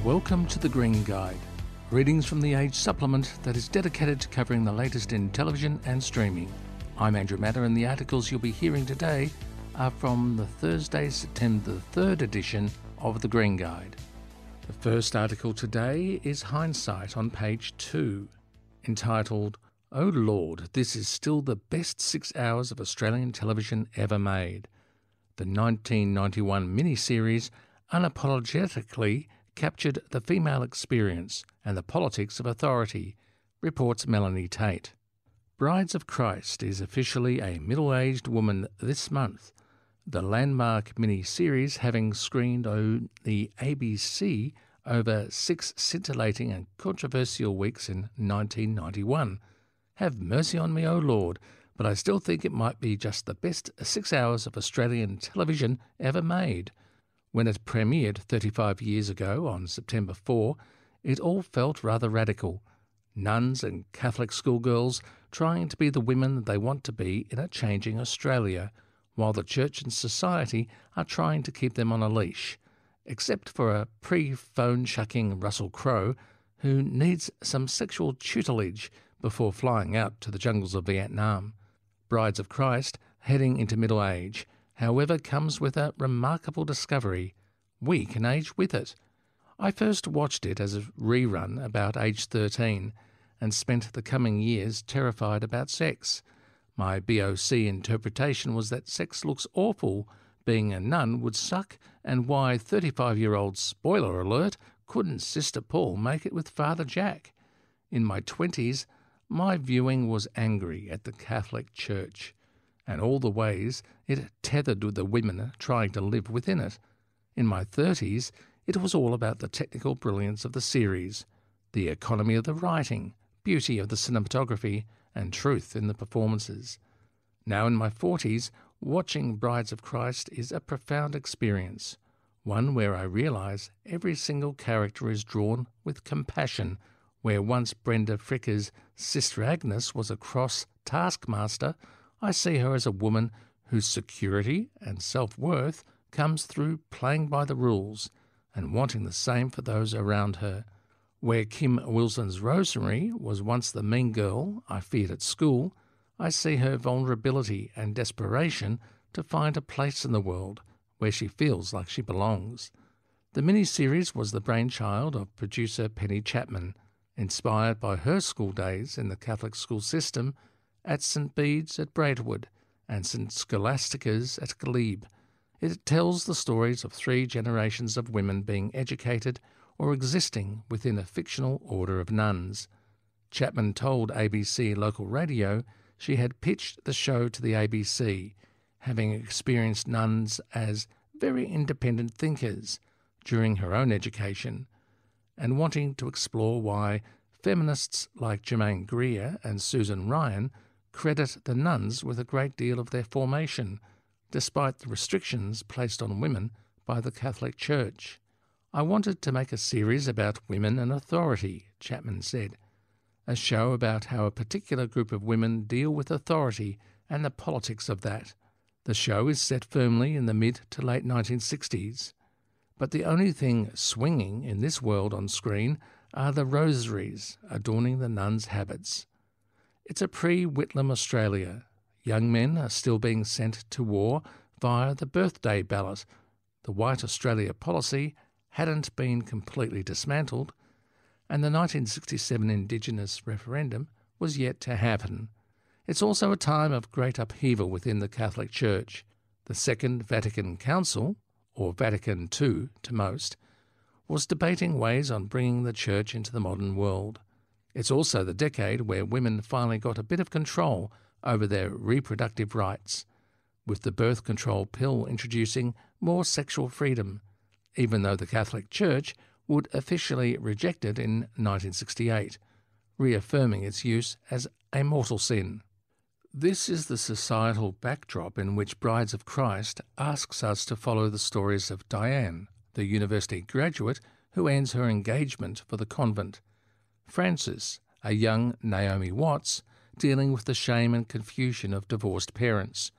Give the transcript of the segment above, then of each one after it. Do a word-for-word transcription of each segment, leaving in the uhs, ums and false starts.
Welcome to The Green Guide, readings from the Age supplement that is dedicated to covering the latest in television and streaming. I'm Andrew Matter, and the articles you'll be hearing today are from the Thursday, September the third edition of The Green Guide. The first article today is Hindsight on page two, entitled, "Oh Lord, this is still the best six hours of Australian television ever made." The nineteen ninety-one miniseries unapologetically captured the female experience and the politics of authority, reports Melanie Tate. Brides of Christ is officially a middle-aged woman this month, the landmark mini-series having screened on the A B C over six scintillating and controversial weeks in nineteen ninety-one. Have mercy on me, oh Lord, but I still think it might be just the best six hours of Australian television ever made. When it premiered thirty-five years ago on September fourth, it all felt rather radical. Nuns and Catholic schoolgirls trying to be the women they want to be in a changing Australia, while the church and society are trying to keep them on a leash, except for a pre-phone-shucking Russell Crowe who needs some sexual tutelage before flying out to the jungles of Vietnam. Brides of Christ, heading into middle age, however, comes with a remarkable discovery. We can age with it. I first watched it as a rerun about age thirteen and spent the coming years terrified about sex. My B O C interpretation was that sex looks awful, being a nun would suck, and why thirty-five-year-old, spoiler alert, couldn't Sister Paul make it with Father Jack? In my twenties, my viewing was angry at the Catholic Church and all the ways it tethered with the women trying to live within it. In my thirties, it was all about the technical brilliance of the series, the economy of the writing, beauty of the cinematography, and truth in the performances. Now in my forties, watching Brides of Christ is a profound experience, one where I realise every single character is drawn with compassion, where once Brenda Fricker's Sister Agnes was a cross taskmaster, I see her as a woman whose security and self-worth comes through playing by the rules and wanting the same for those around her. Where Kim Wilson's Rosemary was once the mean girl I feared at school, I see her vulnerability and desperation to find a place in the world where she feels like she belongs. The miniseries was the brainchild of producer Penny Chapman, inspired by her school days in the Catholic school system at Saint Bede's at Braidwood and Saint Scholastica's at Glebe. It tells the stories of three generations of women being educated or existing within a fictional order of nuns. Chapman told A B C local radio she had pitched the show to the A B C, having experienced nuns as very independent thinkers during her own education, and wanting to explore why feminists like Germaine Greer and Susan Ryan credit the nuns with a great deal of their formation, despite the restrictions placed on women by the Catholic Church. I wanted to make a series about women and authority, Chapman said, a show about how a particular group of women deal with authority and the politics of that. The show is set firmly in the mid to late nineteen sixties, but the only thing swinging in this world on screen are the rosaries adorning the nuns' habits. It's a pre-Whitlam Australia. Young men are still being sent to war via the birthday ballot. The White Australia policy hadn't been completely dismantled, and the nineteen sixty-seven Indigenous referendum was yet to happen. It's also a time of great upheaval within the Catholic Church. The Second Vatican Council, or Vatican two to most, was debating ways on bringing the Church into the modern world. It's also the decade where women finally got a bit of control over their reproductive rights, with the birth control pill introducing more sexual freedom, even though the Catholic Church would officially reject it in nineteen sixty-eight, reaffirming its use as a mortal sin. This is the societal backdrop in which Brides of Christ asks us to follow the stories of Diane, the university graduate who ends her engagement for the convent, Frances, a young Naomi Watts, dealing with the shame and confusion of divorced parents,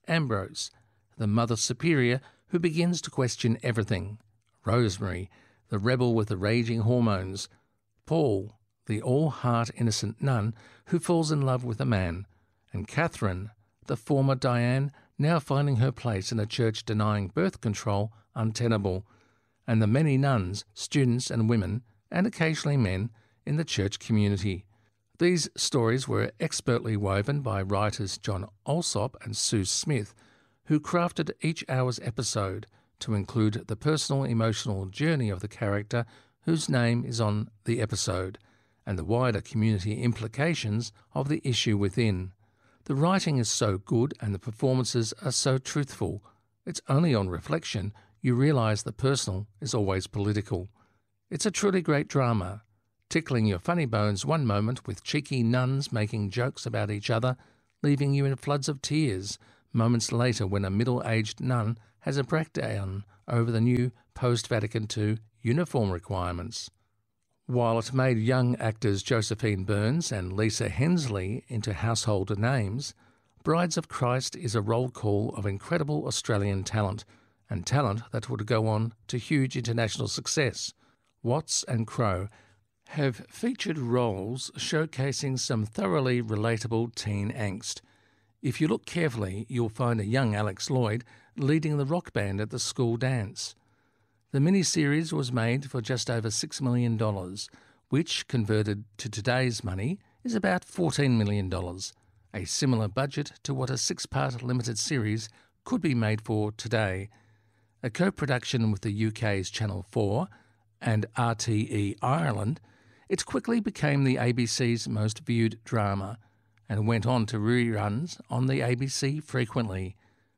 Ambrose, the Mother Superior who begins to question everything, Rosemary, the rebel with the raging hormones, Paul, the all-heart innocent nun who falls in love with a man, and Catherine, the former Diane, now finding her place in a church denying birth control untenable, and the many nuns, students and women, and occasionally men, in the church community. These stories were expertly woven by writers John Alsop and Sue Smith, who crafted each hour's episode to include the personal emotional journey of the character whose name is on the episode, and the wider community implications of the issue within. The writing is so good and the performances are so truthful. It's only on reflection you realise the personal is always political. It's a truly great drama, tickling your funny bones one moment with cheeky nuns making jokes about each other, leaving you in floods of tears moments later when a middle-aged nun has a breakdown over the new post-Vatican two uniform requirements. While it made young actors Josephine Burns and Lisa Hensley into household names, Brides of Christ is a roll call of incredible Australian talent, and talent that would go on to huge international success. Watts and Crowe have featured roles showcasing some thoroughly relatable teen angst. If you look carefully, you'll find a young Alex Lloyd leading the rock band at the school dance. The miniseries was made for just over six million dollars, which, converted to today's money, is about fourteen million dollars, a similar budget to what a six-part limited series could be made for today. A co-production with the U K's Channel four and R T E Ireland, it quickly became the A B C's most viewed drama and went on to reruns on the A B C frequently.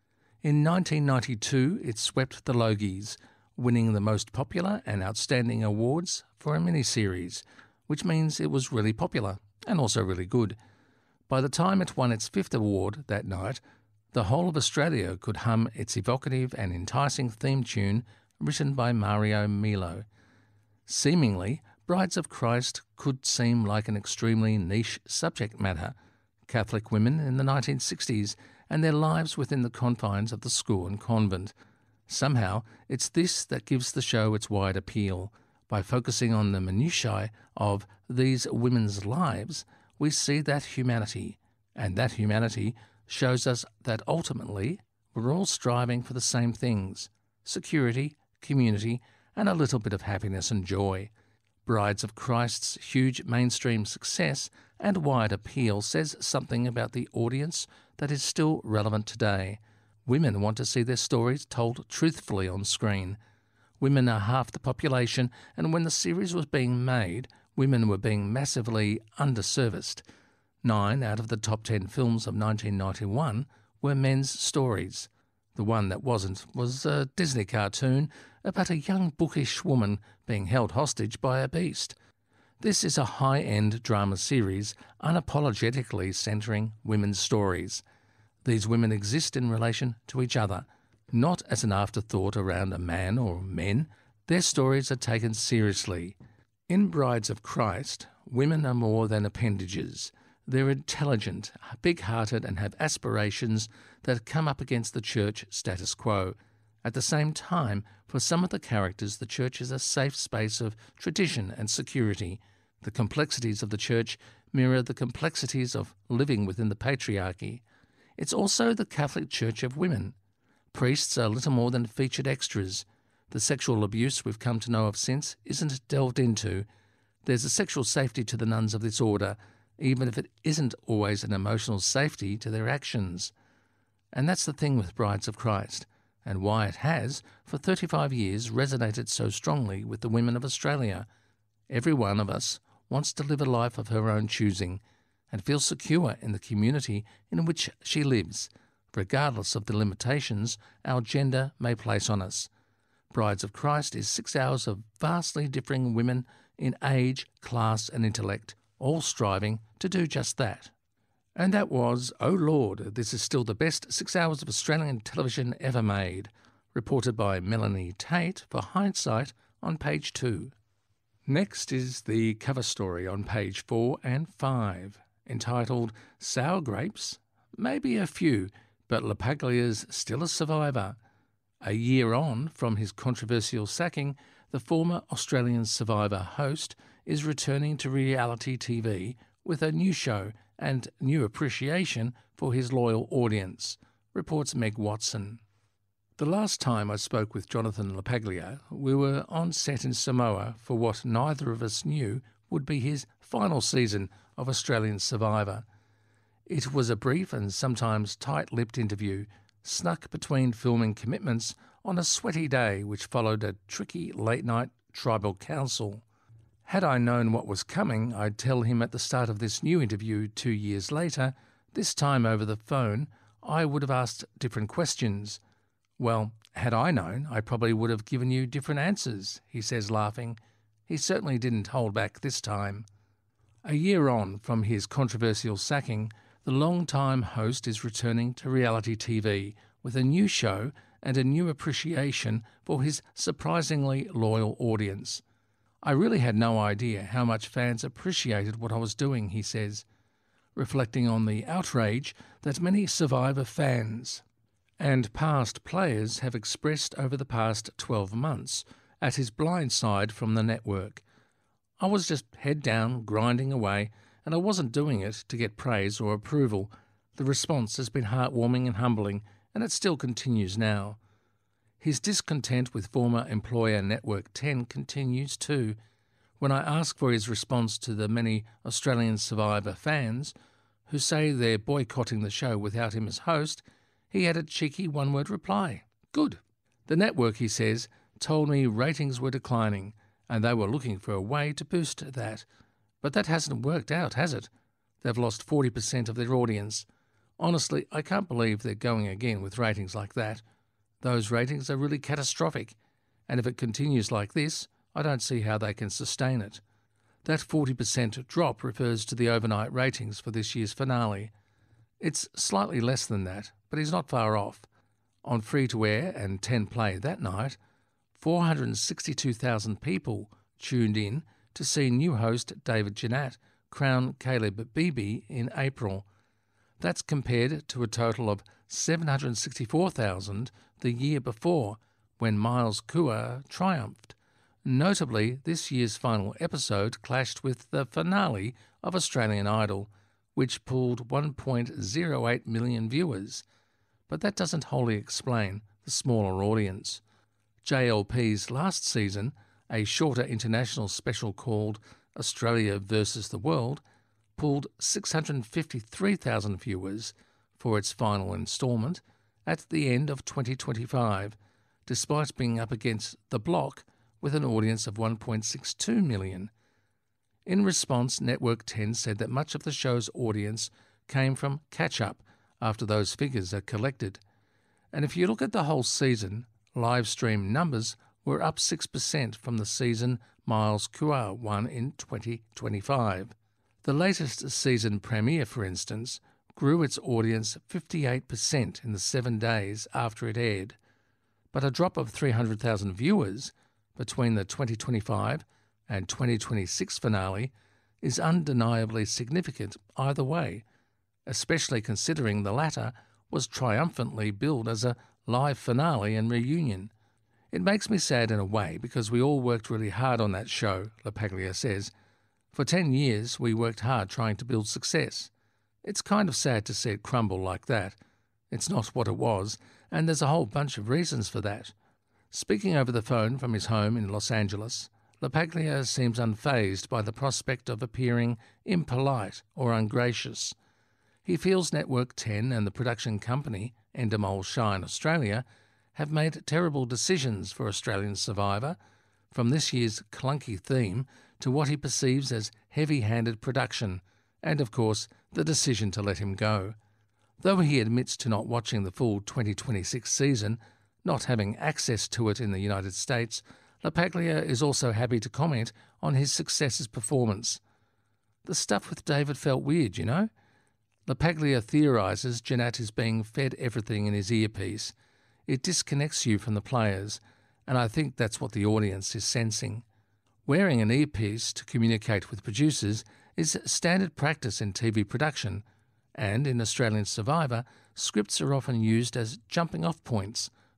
In nineteen ninety-two, it swept the Logies, winning the most popular and outstanding awards for a miniseries, which means it was really popular and also really good. By the time it won its fifth award that night, the whole of Australia could hum its evocative and enticing theme tune written by Mario Milo. Seemingly, Brides of Christ could seem like an extremely niche subject matter, Catholic women in the nineteen sixties and their lives within the confines of the school and convent. Somehow, it's this that gives the show its wide appeal. By focusing on the minutiae of these women's lives, we see that humanity, and that humanity shows us that ultimately we're all striving for the same things: security, community, and a little bit of happiness and joy. Brides of Christ's huge mainstream success and wide appeal says something about the audience that is still relevant today. Women want to see their stories told truthfully on screen. Women are half the population, and when the series was being made, women were being massively underserviced. Nine out of the top ten films of nineteen ninety-one were men's stories. The one that wasn't was a Disney cartoon about a young bookish woman being held hostage by a beast. This is a high-end drama series unapologetically centering women's stories. These women exist in relation to each other, not as an afterthought around a man or men. Their stories are taken seriously. In Brides of Christ, women are more than appendages. They're intelligent, big-hearted, and have aspirations that come up against the church status quo. At the same time, for some of the characters, the church is a safe space of tradition and security. The complexities of the church mirror the complexities of living within the patriarchy. It's also the Catholic Church of women. Priests are little more than featured extras. The sexual abuse we've come to know of since isn't delved into. There's a sexual safety to the nuns of this order, even if it isn't always an emotional safety to their actions. And that's the thing with Brides of Christ, and why it has, for thirty-five years, resonated so strongly with the women of Australia. Every one of us wants to live a life of her own choosing, and feel secure in the community in which she lives, regardless of the limitations our gender may place on us. Brides of Christ is six hours of vastly differing women in age, class and intellect, all striving to do just that. And that was, oh Lord, this is still the best six hours of Australian television ever made, reported by Melanie Tate for Hindsight on page two. Next is the cover story on page four and five, entitled Sour Grapes, Maybe a Few, but LaPaglia's Still a Survivor. A year on from his controversial sacking, the former Australian Survivor host is returning to reality T V with a new show and new appreciation for his loyal audience, reports Meg Watson. The last time I spoke with Jonathan LaPaglia, we were on set in Samoa for what neither of us knew would be his final season of Australian Survivor. It was a brief and sometimes tight-lipped interview, snuck between filming commitments on a sweaty day which followed a tricky late-night tribal council. Had I known what was coming, I'd tell him at the start of this new interview two years later, this time over the phone, I would have asked different questions. Well, had I known, I probably would have given you different answers, he says, laughing. He certainly didn't hold back this time. A year on from his controversial sacking, the long-time host is returning to reality T V with a new show and a new appreciation for his surprisingly loyal audience. I really had no idea how much fans appreciated what I was doing, he says, reflecting on the outrage that many Survivor fans and past players have expressed over the past twelve months at his blindside from the network. I was just head down, grinding away, and I wasn't doing it to get praise or approval. The response has been heartwarming and humbling, and it still continues now. His discontent with former employer Network ten continues too. When I ask for his response to the many Australian Survivor fans who say they're boycotting the show without him as host, he had a cheeky one-word reply. Good. The network, he says, told me ratings were declining and they were looking for a way to boost that. But that hasn't worked out, has it? They've lost forty percent of their audience. Honestly, I can't believe they're going again with ratings like that. Those ratings are really catastrophic, and if it continues like this, I don't see how they can sustain it. That forty percent drop refers to the overnight ratings for this year's finale. It's slightly less than that, but he's not far off. On free-to-air and ten play that night, four hundred sixty-two thousand people tuned in to see new host David Jeanette crown Caleb Beebe in April. That's compared to a total of seven hundred sixty-four thousand the year before, when Miles Kua triumphed. Notably, this year's final episode clashed with the finale of Australian Idol, which pulled one point oh eight million viewers. But that doesn't wholly explain the smaller audience. J L P's last season, a shorter international special called Australia versus the World, pulled six hundred fifty-three thousand viewers for its final instalment at the end of twenty twenty-five, despite being up against The Block with an audience of one point six two million. In response, Network ten said that much of the show's audience came from catch-up after those figures are collected. And if you look at the whole season, live stream numbers were up six percent from the season Miles Kua won in twenty twenty-five. The latest season premiere, for instance, grew its audience fifty-eight percent in the seven days after it aired. But a drop of three hundred thousand viewers between the twenty twenty-five and twenty twenty-six finale is undeniably significant either way, especially considering the latter was triumphantly billed as a live finale and reunion. It makes me sad in a way because we all worked really hard on that show, LaPaglia says. For ten years we worked hard trying to build success. It's kind of sad to see it crumble like that. It's not what it was, and there's a whole bunch of reasons for that. Speaking over the phone from his home in Los Angeles, LaPaglia seems unfazed by the prospect of appearing impolite or ungracious. He feels Network ten and the production company, Endemol Shine Australia, have made terrible decisions for Australian Survivor, from this year's clunky theme to what he perceives as heavy-handed production, and of course the decision to let him go. Though he admits to not watching the full twenty twenty-six season, not having access to it in the United States, LaPaglia is also happy to comment on his successor's performance. The stuff with David felt weird, you know? LaPaglia theorises Jeanette is being fed everything in his earpiece. It disconnects you from the players, and I think that's what the audience is sensing. Wearing an earpiece to communicate with producers is standard practice in T V production, and in Australian Survivor, scripts are often used as jumping-off points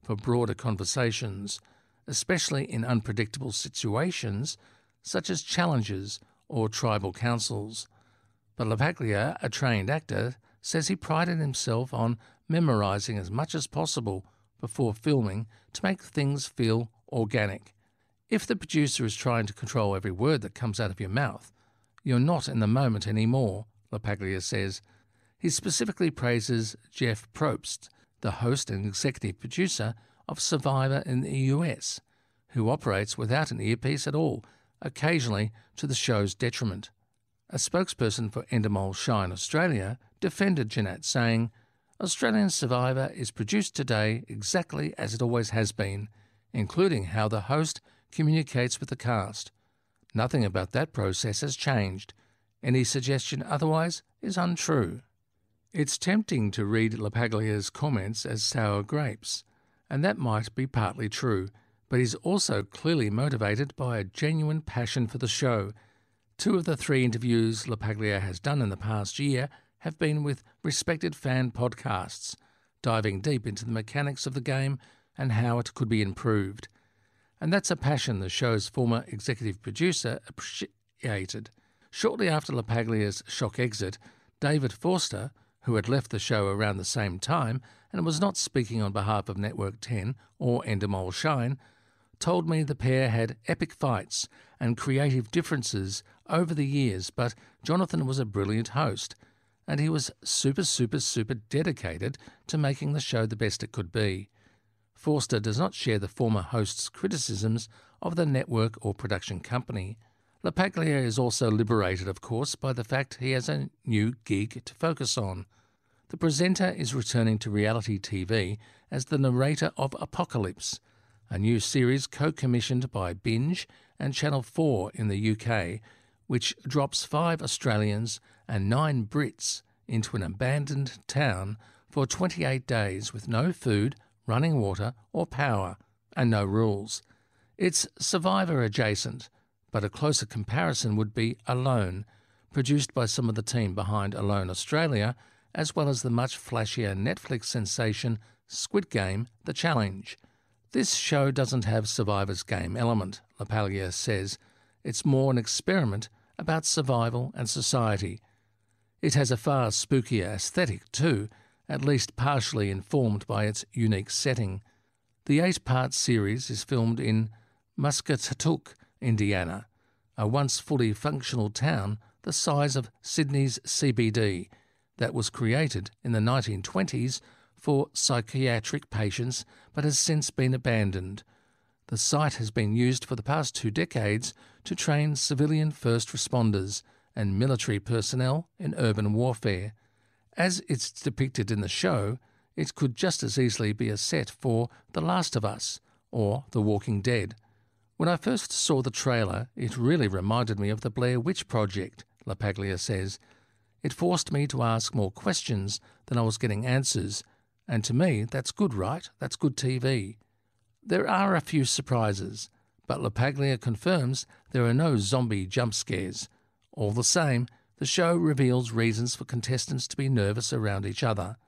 for broader conversations, especially in unpredictable situations such as challenges or tribal councils. But LaPaglia, a trained actor, says he prided himself on memorising as much as possible before filming to make things feel organic. If the producer is trying to control every word that comes out of your mouth, you're not in the moment anymore, LaPaglia says. He specifically praises Jeff Probst, the host and executive producer of Survivor in the U S, who operates without an earpiece at all, occasionally to the show's detriment. A spokesperson for Endemol Shine Australia defended Jeanette, saying, "Australian Survivor is produced today exactly as it always has been, including how the host communicates with the cast. Nothing about that process has changed. Any suggestion otherwise is untrue." It's tempting to read LaPaglia's comments as sour grapes, and that might be partly true, but he's also clearly motivated by a genuine passion for the show. Two of the three interviews LaPaglia has done in the past year have been with respected fan podcasts, diving deep into the mechanics of the game and how it could be improved. And that's a passion the show's former executive producer appreciated. Shortly after LaPaglia's shock exit, David Forster, who had left the show around the same time and was not speaking on behalf of Network ten or Endemol Shine, told me the pair had epic fights and creative differences over the years, but Jonathan was a brilliant host, and he was super, super, super dedicated to making the show the best it could be. Forster does not share the former host's criticisms of the network or production company. LaPaglia is also liberated, of course, by the fact he has a new gig to focus on. The presenter is returning to reality T V as the narrator of Apocalypse, a new series co-commissioned by Binge and Channel four in the U K, which drops five Australians and nine Brits into an abandoned town for twenty-eight days with no food, running water or power, and no rules. It's Survivor adjacent, but a closer comparison would be Alone, produced by some of the team behind Alone Australia, as well as the much flashier Netflix sensation Squid Game: The Challenge. This show doesn't have Survivor's game element, LaPaglia says. It's more an experiment about survival and society. It has a far spookier aesthetic too, at least partially informed by its unique setting. The eight-part series is filmed in Muscatatuck, Indiana, a once fully functional town the size of Sydney's C B D that was created in the nineteen twenties for psychiatric patients but has since been abandoned. The site has been used for the past two decades to train civilian first responders and military personnel in urban warfare. As it's depicted in the show, it could just as easily be a set for The Last of Us or The Walking Dead. When I first saw the trailer, it really reminded me of the Blair Witch Project, LaPaglia says. It forced me to ask more questions than I was getting answers, and to me, that's good, right? That's good T V. There are a few surprises, but LaPaglia confirms there are no zombie jump scares. All the same, the show reveals reasons for contestants to be nervous around each other.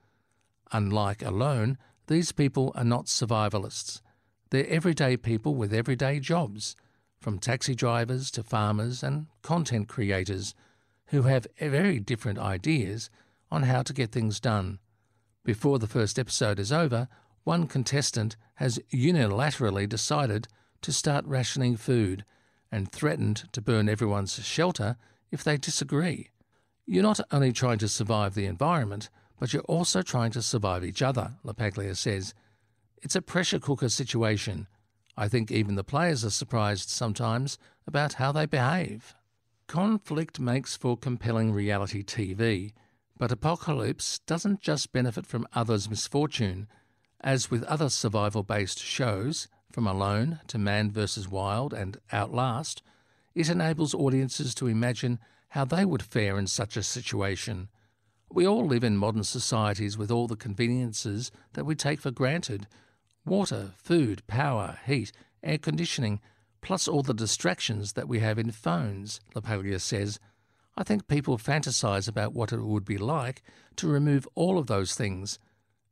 Unlike Alone, these people are not survivalists. They're everyday people with everyday jobs, from taxi drivers to farmers and content creators, who have very different ideas on how to get things done. Before the first episode is over, one contestant has unilaterally decided to start rationing food and threatened to burn everyone's shelter if they disagree. You're not only trying to survive the environment, but you're also trying to survive each other, LaPaglia says. It's a pressure cooker situation. I think even the players are surprised sometimes about how they behave. Conflict makes for compelling reality T V, but Apocalypse doesn't just benefit from others' misfortune. As with other survival-based shows, from Alone to Man versus. Wild and Outlast, it enables audiences to imagine how they would fare in such a situation. We all live in modern societies with all the conveniences that we take for granted: water, food, power, heat, air conditioning, plus all the distractions that we have in phones, LaPaglia says. I think people fantasize about what it would be like to remove all of those things.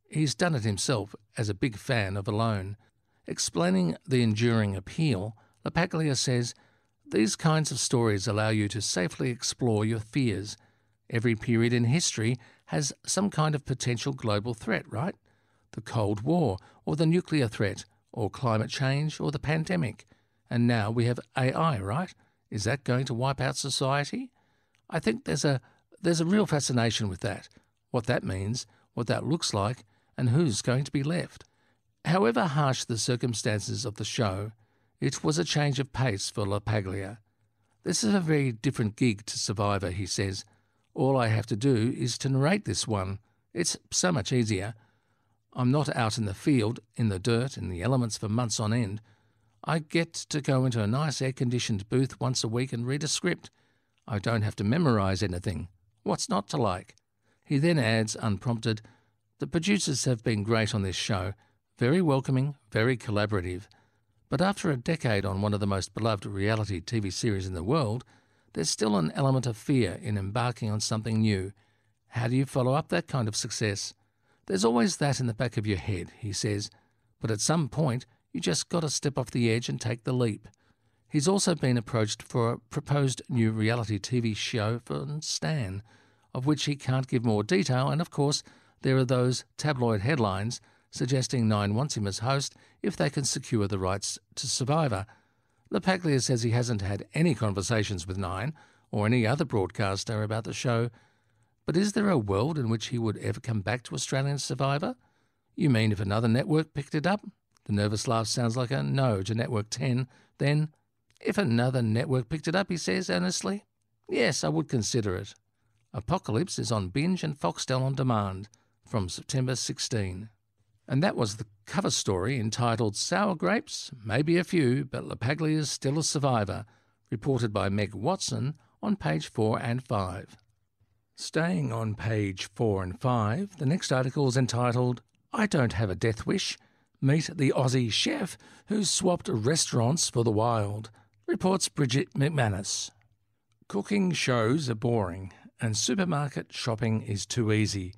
He's done it himself as a big fan of Alone. Explaining the enduring appeal, LaPaglia says, "These kinds of stories allow you to safely explore your fears. Every period in history has some kind of potential global threat, right? The Cold War, or the nuclear threat, or climate change, or the pandemic. And now we have A I, right? Is that going to wipe out society? I think there's a there's a real fascination with that, what that means, what that looks like, and who's going to be left." However harsh the circumstances of the show, it was a change of pace for LaPaglia. "This is a very different gig to Survivor," he says. "All I have to do is to narrate this one. It's so much easier. I'm not out in the field, in the dirt, in the elements for months on end. I get to go into a nice air-conditioned booth once a week and read a script. I don't have to memorise anything. What's not to like?" He then adds, unprompted, "The producers have been great on this show. Very welcoming, very collaborative. But after a decade on one of the most beloved reality T V series in the world, there's still an element of fear in embarking on something new. How do you follow up that kind of success? There's always that in the back of your head," he says, "but at some point you just got to step off the edge and take the leap." He's also been approached for a proposed new reality T V show for Stan, of which he can't give more detail, and of course there are those tabloid headlines suggesting Nine wants him as host if they can secure the rights to Survivor. LaPaglia says he hasn't had any conversations with Nine or any other broadcaster about the show, but is there a world in which he would ever come back to Australian Survivor? "You mean if another network picked it up?" The nervous laugh sounds like a no to Network ten. Then, "If another network picked it up," he says earnestly, "yes, I would consider it." Apocalypse is on Binge and Foxtel on demand from September sixteenth. And that was the cover story entitled "Sour Grapes? Maybe a Few, but LaPaglia's Still a Survivor," reported by Meg Watson on page four and five. Staying on page four and five, the next article is entitled "I Don't Have a Death Wish. Meet the Aussie chef who swapped restaurants for the wild," reports Bridget McManus. Cooking shows are boring and supermarket shopping is too easy.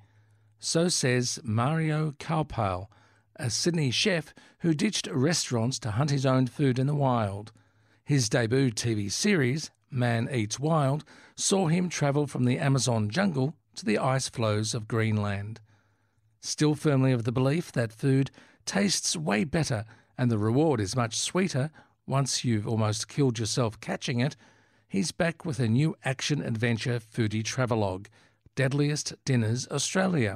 So says Mario Kaupal, a Sydney chef who ditched restaurants to hunt his own food in the wild. His debut T V series, Man Eats Wild, saw him travel from the Amazon jungle to the ice floes of Greenland. Still firmly of the belief that food tastes way better and the reward is much sweeter once you've almost killed yourself catching it, he's back with a new action-adventure foodie travelogue, Deadliest Dinners Australia.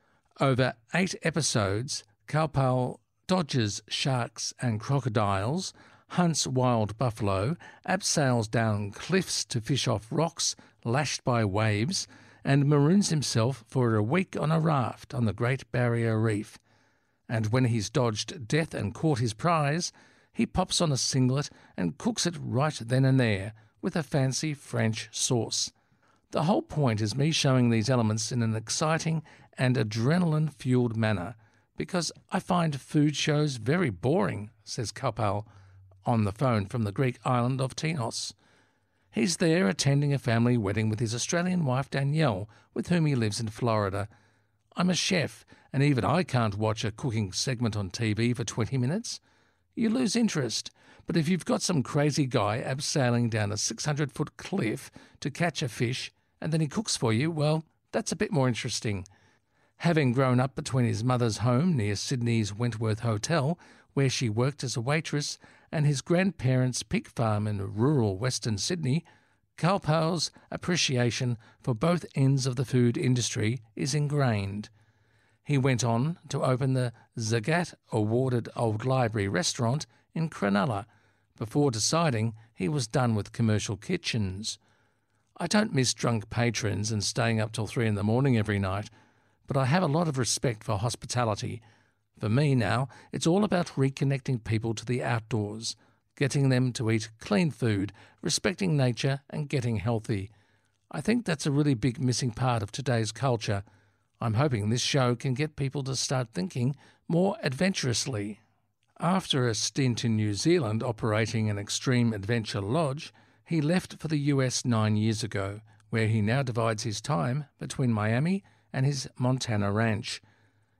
Over eight episodes, Kaupal dodges sharks and crocodiles, hunts wild buffalo, abseils down cliffs to fish off rocks lashed by waves, and maroons himself for a week on a raft on the Great Barrier Reef. And when he's dodged death and caught his prize, he pops on a singlet and cooks it right then and there with a fancy French sauce. The whole point is me showing these elements in an exciting and adrenaline-fueled manner, because I find food shows very boring, says Kaupal on the phone from the Greek island of Tinos. He's there attending a family wedding with his Australian wife Danielle, with whom he lives in Florida. "I'm a chef, and even I can't watch a cooking segment on T V for twenty minutes. You lose interest. But if you've got some crazy guy abseiling down a six hundred foot cliff to catch a fish, and then he cooks for you, well, that's a bit more interesting." Having grown up between his mother's home near Sydney's Wentworth Hotel, where she worked as a waitress, and his grandparents' pig farm in rural Western Sydney, Kaupal's appreciation for both ends of the food industry is ingrained. He went on to open the Zagat awarded Old Library restaurant in Cronulla before deciding he was done with commercial kitchens. "I don't miss drunk patrons and staying up till three in the morning every night, but I have a lot of respect for hospitality. For me now, it's all about reconnecting people to the outdoors, getting them to eat clean food, respecting nature and getting healthy. I think that's a really big missing part of today's culture. I'm hoping this show can get people to start thinking more adventurously." After a stint in New Zealand operating an extreme adventure lodge, he left for the U S nine years ago, where he now divides his time between Miami and his Montana ranch.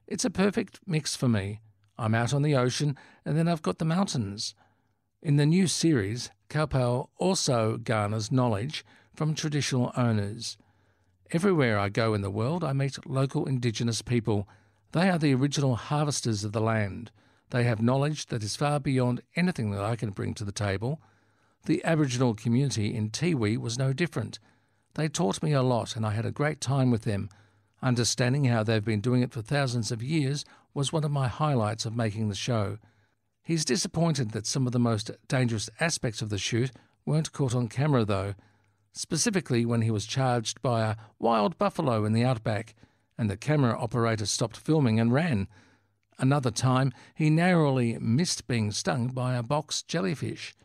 It's a perfect mix for me. I'm out on the ocean, and then I've got the mountains. In the new series, Kaupau also garners knowledge from traditional owners. Everywhere I go in the world, I meet local Indigenous people. They are the original harvesters of the land. They have knowledge that is far beyond anything that I can bring to the table. The Aboriginal community in Tiwi was no different. They taught me a lot, and I had a great time with them. Understanding how they've been doing it for thousands of years was one of my highlights of making the show. He's disappointed that some of the most dangerous aspects of the shoot weren't caught on camera, though, specifically when he was charged by a wild buffalo in the outback, and the camera operator stopped filming and ran. Another time, he narrowly missed being stung by a box jellyfish.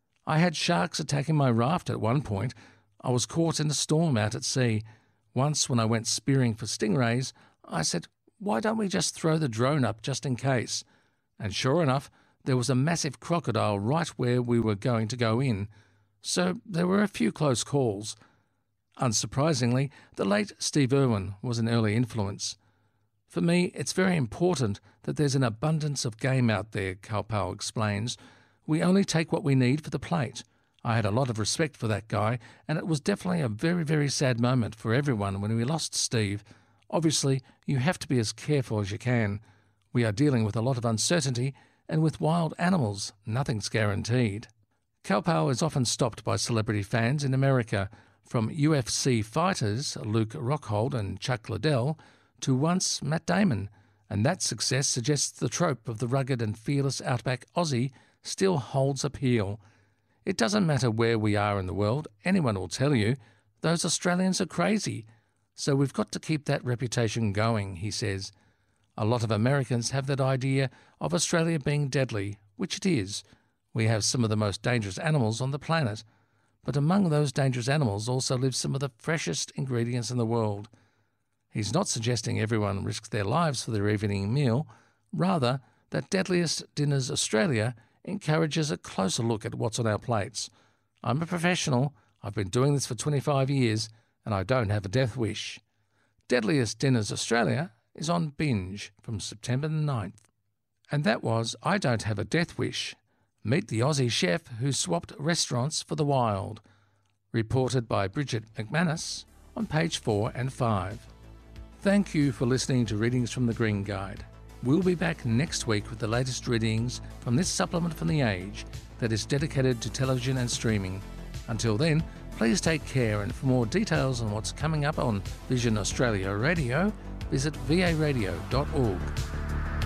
I had sharks attacking my raft at one point. I was caught in a storm out at sea. Once, when I went spearing for stingrays, I said, "Why don't we just throw the drone up just in case?" And sure enough, there was a massive crocodile right where we were going to go in. So there were a few close calls. Unsurprisingly, the late Steve Irwin was an early influence. For me, it's very important that there's an abundance of game out there, Kaupau explains. We only take what we need for the plate. I had a lot of respect for that guy, and it was definitely a very, very sad moment for everyone when we lost Steve. Obviously, you have to be as careful as you can. We are dealing with a lot of uncertainty, and with wild animals, nothing's guaranteed. Kaupau is often stopped by celebrity fans in America, from U F C fighters Luke Rockhold and Chuck Liddell to once Matt Damon, and that success suggests the trope of the rugged and fearless outback Aussie still holds appeal. It doesn't matter where we are in the world, anyone will tell you, those Australians are crazy. So we've got to keep that reputation going, he says. A lot of Americans have that idea of Australia being deadly, which it is. We have some of the most dangerous animals on the planet. But among those dangerous animals also live some of the freshest ingredients in the world. He's not suggesting everyone risks their lives for their evening meal. Rather, that Deadliest Dinners Australia encourages a closer look at what's on our plates. I'm a professional. I've been doing this for twenty-five years, and I don't have a death wish. Deadliest Dinners Australia is on Binge from September the ninth. And that was I Don't Have a Death Wish. Meet the Aussie chef who swapped restaurants for the wild. Reported by Bridget McManus on page four and five. Thank you for listening to Readings from the Green Guide. We'll be back next week with the latest readings from this supplement from The Age that is dedicated to television and streaming. Until then, please take care, and for more details on what's coming up on Vision Australia Radio, visit v a radio dot org.